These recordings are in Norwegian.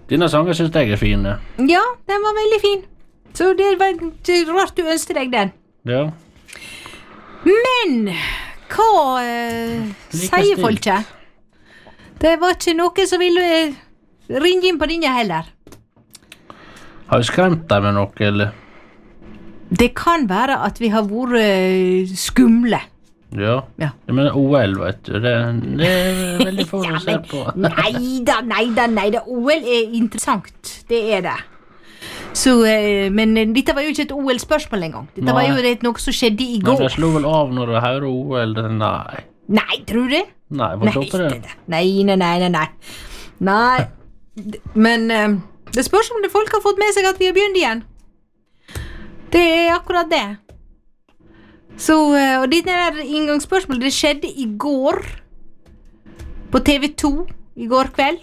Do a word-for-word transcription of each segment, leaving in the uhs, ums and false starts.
Dina sanger synes jeg er fine. Ja, den var veldig fin. Så det var rart du ønsket deg den. Ja. Men, hva uh, sier folket? Det var ikke noe som ville ringe inn på dine heller. Har vi skremt deg med noe, eller? Det kan være at vi har vært uh, skumle. Ja. Ja. Jeg mener O L, vet du. Det, det er veldig få å se på. Neida, neida, neida. O L er interessant. Det er det. Så, uh, men uh, dette var jo ikke et O L-spørsmål engang. Dette Nei. var jo det, noe som skjedde i går. Men det slår vel av når du hører O L? Det, nei. Nei, tror du det? Nei, hva tror på det? Nei, nei, nei, nei, nei. Nei, D- men uh, det spørs om det folk har fått med seg at vi har begynt igjen. Det er akkurat det. Så, uh, og dette der inngangsspørsmålet, det skjedde i går på T V to i går kveld.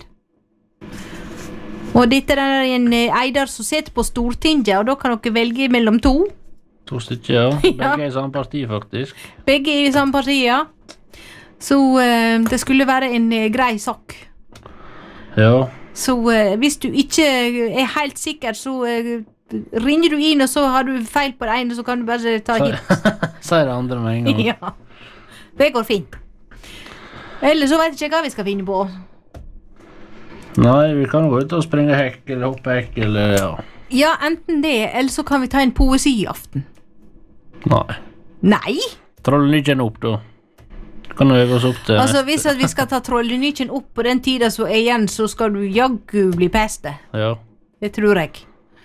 Og dette der er en uh, Eidar som sitter på Stortinget, og da kan dere velge mellom to. To stykker, ja. Begge er i samme parti, faktisk. Begge er i samme parti, ja. Så uh, det skulle være en uh, grei sak. Ja. Så uh, hvis du ikke er helt sikker, så uh, ringer du inn, og så har du feil på det ene, så kan du bare ta hit. Sier det andre med en gang. Ja, det går fint. Eller så vet jeg ikke hva vi skal finne på. Nei, vi kan gå ut og springe hekk, eller hoppe hekk, eller ja. Ja, enten det, eller så kan vi ta en poesiaften. Nei. Nei! Trollnykken opp, da. Kan du øve oss opp til... Altså, hvis at vi skal ta Trollnykken opp på den tiden som er igjen, så skal du jaggu bli peste. Ja. Det tror jeg.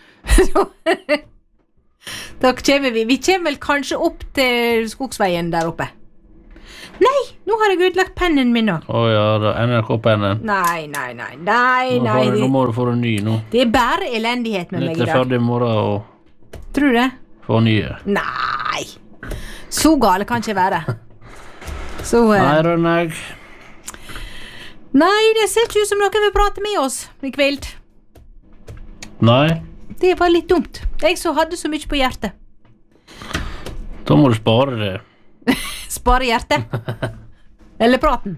Da kommer vi. Vi kommer vel kanskje opp til Skogsveien der oppe. Nei, nå har jeg utlagt pennen min nå. Åja, da N R K-pennen. Nei, nei, nei, nei, Nå, nei. får du- nå Det, må du få en ny nå. det er bare elendighet med meg Litt i til dag. ferdig i morgen og Tror du det? få nye. Nei. Så gale kan ikke være. Så, eh, Nei, Rønneig. nei, det ser ikke ut som noen vil prate med oss i kveld. Nei, Det var litt dumt. Jeg som hadde så mye på hjertet. da må du spare det. Spare hjertet. Eller praten.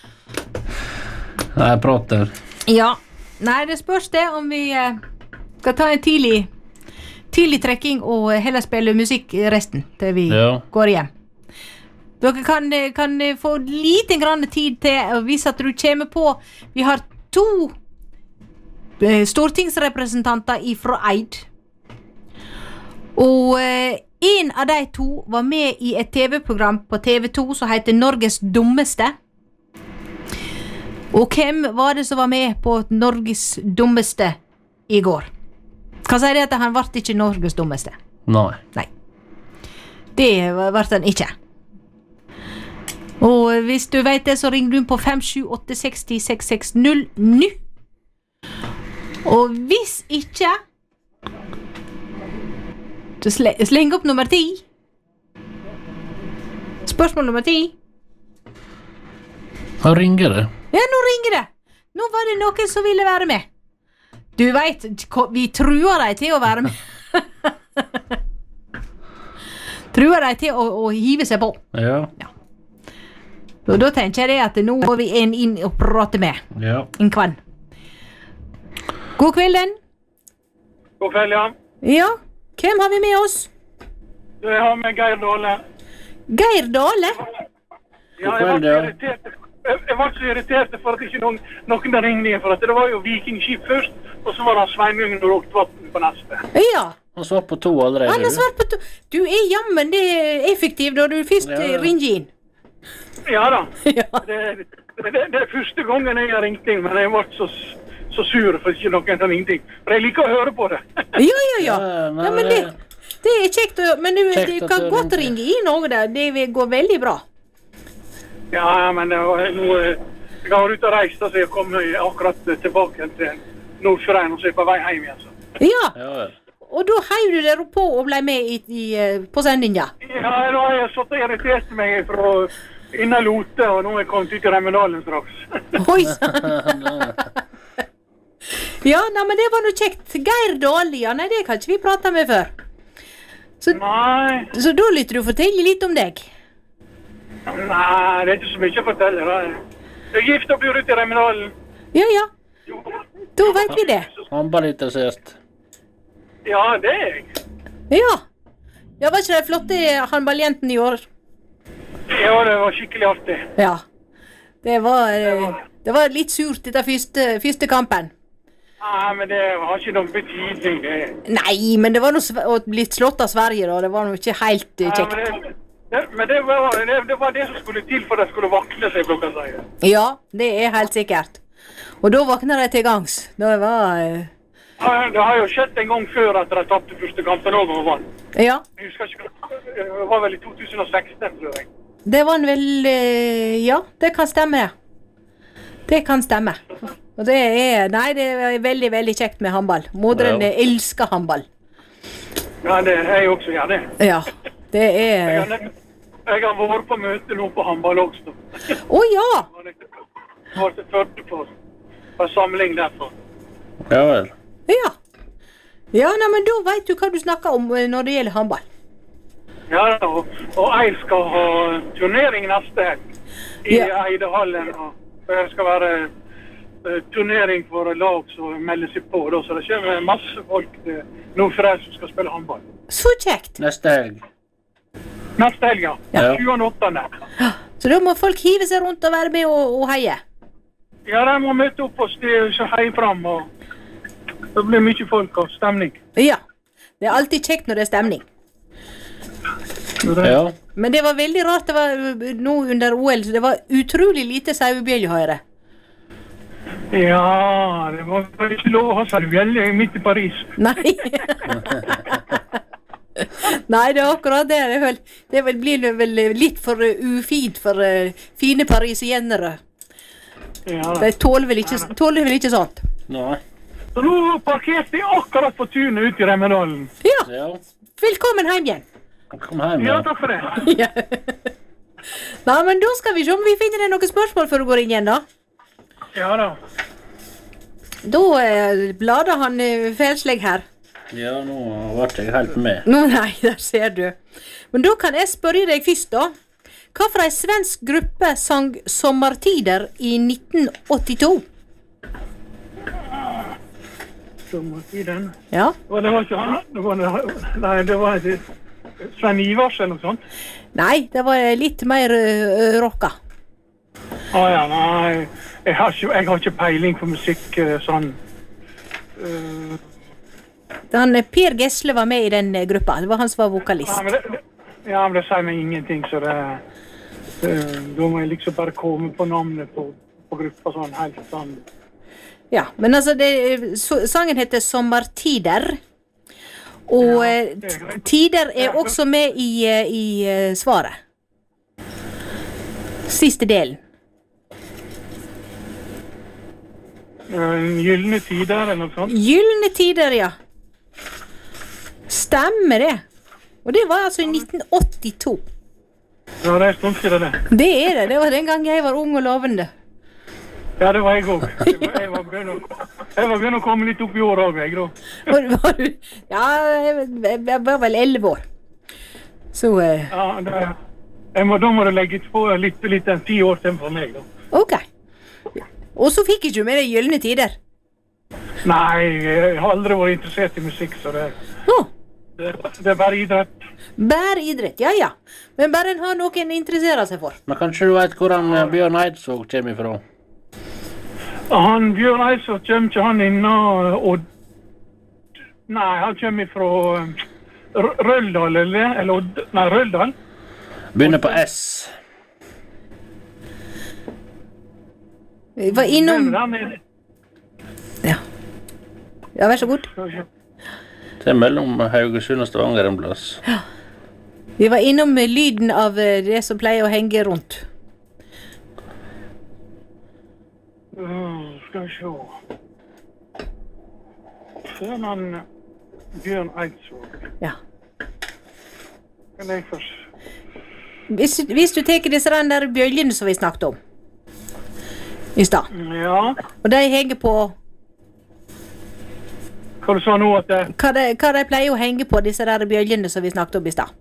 Nei, prat der. Ja. Nei, det spørs det om vi eh, skal ta en tidlig tidlig trekking og heller spille musikk resten til vi Ja. går hjem. Dere kan, eh, kan eh, få liten grann tid til å vise at du kommer på. Vi har to eh, stortingsrepresentanter ifra Eid. Og eh, en av de to var med i et T V-program på T V to som heter Norges dummeste. Og hvem var det som var med på Norges dummeste i går? Hva sier det at han ble ikke Norges dummeste? Nei. Nei. Det ble han ikke. Og hvis du vet det, så ringer du på fem sju åtte seks ti seks seks null nå. Og hvis ikke, så sle sleng opp nummer ti. Spørsmål nummer ti. Han ringer det. Ja, nå ringer det. Nå var det noen som ville være med. Du vet, ko- vi truer deg til å være med. Truer deg til å, å hive seg på. Ja. Og da tenker jeg at nå må vi en inn og prate med. Ja. En kvann. God kvelden. God kveld, ja. Ja, hvem har vi med oss? Du, jeg har med Geir Dale. Geir Dale. Ja, God jeg var kveld, så ja. irritert. Jeg, jeg var så irritert for at ikke noen, noen der ringte inn, for at det var jo Vikingskip først, og så var det Sveinungen og Roktvatn på neste. Ja, Han svarer på to allerede. han har svart på to. Du er jammen det er effektiv når du først Ja, ja. eh, ringer inn. Ja da. Ja. Det, det, det, det er første gangen jeg har ringt inn, men jeg ble så, så sur for ikke noen har ringt inn. For jeg liker å høre på det. Ja, ja, ja. Ja, nei, Ja, men det, det er kjekt å men du, Kjekt du at kan du godt ringer. ringe inn også der. Det vil gå veldig bra. Ja, men det var noe... Jeg har vært ute og reist, så jeg kom akkurat tilbake til Nordfjordein, og så er jeg på vei hjem igjen. Så. Ja, Ja vel. og da heiv du dere på og ble med i, i, eh, på sendinga. Ja, nå har jeg satt og irritert meg fra innen Lote, og nå er jeg kommet ut i Remedalen straks. Oi, sann. Ja, nei, men det var noe kjekt. Geir Dale, ja, nei, det kan ikke vi prate med før. Så, Nei, så da lytter du fortelle litt om deg. nei, det er ikke så mye å fortelle. Da. Jeg er gift og bor ute i Remedalen. Ja, ja, Jo, da vet vi det. så Håndballinteressert. Ja, det er jeg. Ja. Ja, var ikke det flotte håndballjenten i år? Ja, det var skikkelig artig. Ja. Det var, eh, det var litt surt dette første, første kampen. Ja, men det har ikke noen betydning, det. Nei, men det var noe sve- å bli slått av Sverige da. Det var noe ikke helt eh, Ja, kjekt. men det, det, men det var, det, det var det som skulle til for at det skulle vakle seg, klokka sier. Ja, det er helt sikkert. Og da våkner de til gangs. Det var... eh, Ja, det har jo skjedd en gang før at de tapte første kampen over og vant. Ja, Jeg husker ikke, det var vel i to tusen og seksten, tror jeg. det var en vel... eh, Ja, det kan stemme det. Det kan stemme. Og det er... Nei, det er veldig, veldig kjekt med håndball. Moderne Ja. elsker håndball. Ja, det er jeg også, ja, det. Ja, det Jeg er... har, nett- jeg har vært på møte nå på håndball også. Å ja! Jeg var til Førde på, på samling derfor. Ja vel. Ja. Ja, nei, men da vet du hva du snakker om eh, når det gjelder håndball. Ja, og, og Eil skal ha turnering neste helg i Ja. Eidehallen. Og det skal være eh, turnering for lag som melder seg på, da, så det kommer masse folk til Nordfjordeid som skal spille håndball. Så kjekt! Neste helg. Neste helg, ja. Ja. tjueåtte åttende Så da må folk hive seg rundt og være med og, og heie. Ja, de må møte opp og heie fram, og det blir mye folk og stemning. Ja. Det er alltid kjekt når det er stemning. Så det- Ja. Men det var veldig rart det var uh, nå under O L, så det var utrolig lite sauebjellhøyre. Ja, det var vel ikke lov å ha sauebjelle midt i Paris. Nei. Nei, det er akkurat det. Det, er vel, det vel, blir vel litt for uh, ufint for uh, fine parisiennere. Ja, De tåler vel ikke, tåler vel ikke sånt. Nei. så nå parkerte jeg akkurat på tunet ute i Remmedalen. Ja, Ja. velkommen hjem igjen. Kom hjem, Ja, ja. takk for det. Ja. Nei, men da skal vi se om vi finner deg noen spørsmål før du går inn igjen, da. Ja da. Da eh, blader han eh, Felsleg her. Ja, nå ble jeg helt med. Nå, nei, der ser du. Men da kan jeg spørre deg først, da. Hva for ei svensk gruppe sang 'Sommartider' i nitten åttito? Sommertiden. Ja. Og det var ikke han. Det var, nei, det var ikke Sven Ivars eller noe sånt. Nei, det var litt mer uh, rocka. Å ja, nei. Jeg har, ikke, jeg har ikke peiling på musikk eh, sånn. Uh, Han, eh, Per Gessle var med i den eh, gruppa. Det var han som var vokalist. ja, men det, det, ja, men det sier meg ingenting, så det, det Da må jeg liksom bare komme på navnet på, på gruppa sånn helt sånn. Ja, men altså, det, så, sangen heter 'Sommartider'. Og Ja, eh, det er t- greit. tider er også med i, eh, i eh, svaret. Siste delen. Uh, Gylne tider eller noe sånt. Gylne tider, ja. Stemmer det. Og det var altså i nitten åttito. Ja, det er en stund siden det. Det er det. Det var den gang jeg var ung og lovende. Ja, det var jeg òg. Jeg var begynt å, jeg var begynt å komme litt opp i år òg, jeg, da. Var, var du? Ja, jeg, jeg var vel elleve år. Så eh, Ja, det, jeg må, da må du legge på litt, litt enn ti år til for meg, da. ok. Og så fikk ikke du med deg gylne tider. Nei, jeg har aldri vært interessert i musikk, så det, Å, det, det er bare idrett. bare idrett. Ja, ja. Men bare en har noen interesserer seg for. Men kanskje du vet hvor han eh, Bjørn Eidsvåg kommer ifra? Han Bjørn Eidsvåg kommer ikke han innan Odd... Nei, han kommer fra R- Røldal, eller? Eller Odd... Nei, Røldal. Begynner på S. Vi var innom Den er- Ja, ja vær så god. Det er mellom Haugesund og Stavanger en plass. Vi var innom eh, lyden av eh, det som pleier å henge rundt. Uh, skal vi se. Før han Bjørn Eidsvåg. Ja. Kan jeg først... Hvis, hvis du tar disse der bjøljene som vi snakket om i stad, Ja, og de henger på hva du sa nå at det... hva de, hva de pleier å henge på, disse der bjøljene som vi snakket om i stad.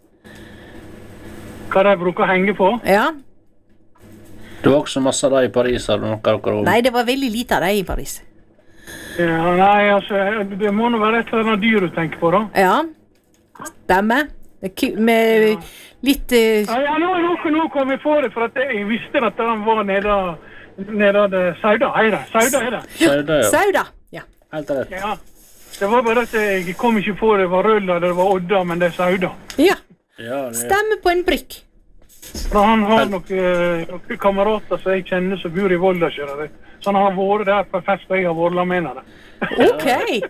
Hva de bruker å henge på? Ja. Det var også masse av det i Paris, har du noe dere om? Nei, det var veldig lite av dem i Paris. Ja, nei, altså, det må nå være et eller annet dyr du tenker på, da. Ja, stemmer. Det er ku- Med litt eh, Ja, ja nå, nå, nå kom jeg på det, for at jeg visste at han var nede, nede det Sauda, er det? Sauda er det. Sauda, ja. Sauda. Ja. Helt rett. Ja. Det var bare at jeg kom ikke på det var Rølla, det var Odda, men det er Sauda. Ja, Ja, det stemmer på en prikk. For han har noen, noen kamerater som jeg kjenner som bor i Volda-kjøret. Så han har vært der på fest, og jeg har vært la med henne. Ok.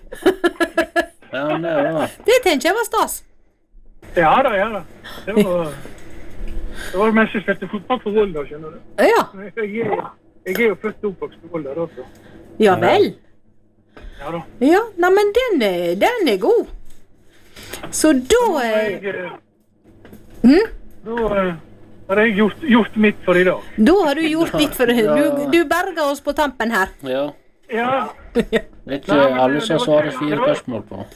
Ja, men det var Det tenker jeg var stas. Ja da, ja da. Det var, det var mens jeg spilte fotball på Volda, skjønner du. Ja, Jeg er, jeg er jo født og oppvokst på Volda, da. Så. ja vel. Ja da. Ja, nei, men den er, den er god. Så da eh, Jeg, eh, hm? da eh, har jeg gjort, gjort mitt for i dag. Da har du gjort ditt for Du, du berger oss på tampen her. Ja. Ja, Det er ikke alle som svarer fire spørsmål på.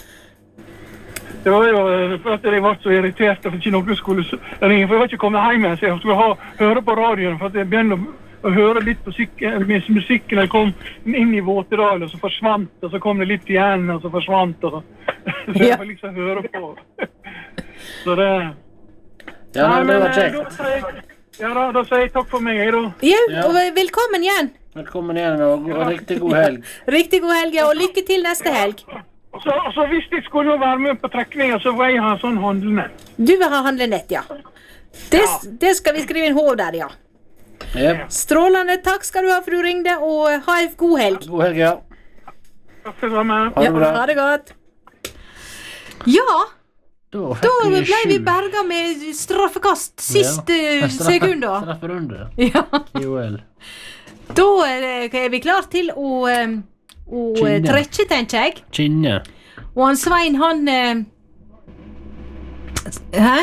det var jo eh, for at jeg var så irritert for ikke noen skulle s- ringe, for jeg var ikke kommet hjem igjen, så jeg skulle ha, høre på radioen, for at jeg begynte å, å høre litt på syk- mens musikken jeg kom inn i Våtedal, og så forsvant, og så kom det litt igjen, og så forsvant, og så, så jeg Ja. får liksom høre på. Så det... Ja, nei, det var eh, kjekt. da sier jeg- Ja da, da sier jeg takk for meg, jeg da. Ja, Ja. og velkommen igjen. Velkommen igjen, og, og riktig god helg. Riktig god helg, ja, og lykke til neste helg. Så, så hvis jeg skulle være med på trekningen, så vil jeg ha sånn handlenett. Du vil ha handlenett, ja. Det, det skal vi skrive en H der, ja. Jep. Strålende, takk skal du ha for du ringde, og ha en god helg. God helg, ja. Takk for det med. Ha det bra. ha det godt. Ja, Da da fikk vi ble vi sju. berga med straffekast siste Ja. Straffe- sekunder. Strafferunde. Ja, I O L. da er er vi klar til å, eh, å eh, Kinne. trekke, tenker jeg. Kinne. Og han Svein, han eh, Hæ?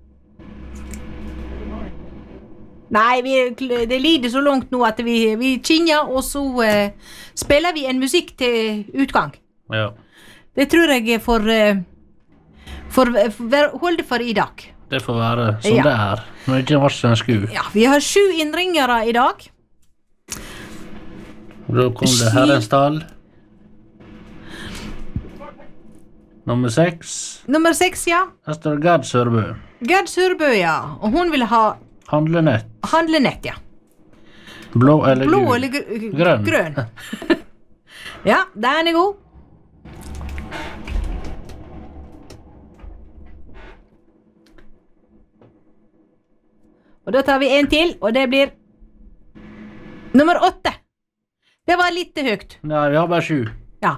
Nei, vi, det lider så langt nå at vi, vi kinner, og så eh, spiller vi en musikk til utgang. Ja. Det tror jeg får eh, får være- holde for i dag. Det får være som Ja. det er. Når det ikke var som det skulle. Ja, vi har sju innringere i dag. Da kom det Herrensdal. Nummer seks. Nummer seks, ja. Her står det Gerd Sørbø. Gerd Sørbø, ja. Og hun vil ha Handlenett. handlenett, ja. Blå eller Blå gul? eller gr Grønn. grønn. Ja, den er god. Og da tar vi en til, og det blir nummer åtte. Det var litt høyt. Nei, vi har bare sju. Ja.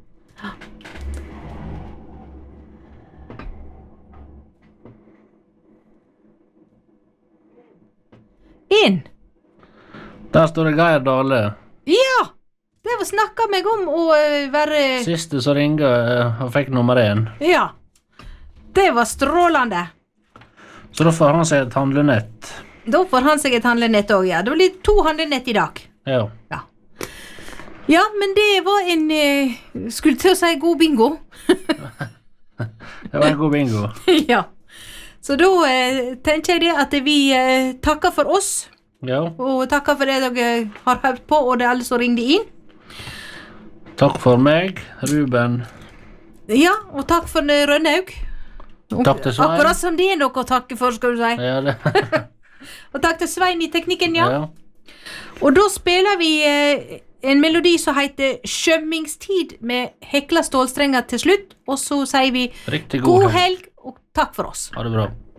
En. Der står det Geir Dale. Ja! Det var snakka meg om å eh, være Siste som ringer eh, og fikk nummer én. Ja. Det var strålende. Så da får han seg et handlenett. Da får han seg et handlenett òg, ja. Det blir to handlenett i dag. Ja. Ja. Ja, men det var en eh, skulle til å si god bingo. Det var en god bingo. Ja. Så da eh, tenker jeg det at vi eh, takker for oss, Ja. og takker for det dere har hørt på, og det er alle som ringde inn. Takk for meg, Ruben. Ja, og takk for eh, Rønnaug. Takk til Svein. Akkurat som det er noe å takke for, skal du si. Ja, det. Og takk til Svein i teknikken, ja. Ja. Og da spiller vi eh, en melodi som heter Skjømmingstid med Hekla stålstrenger til slutt, og så sier vi Riktig god god helg. helg og takk for oss. Ha det bra.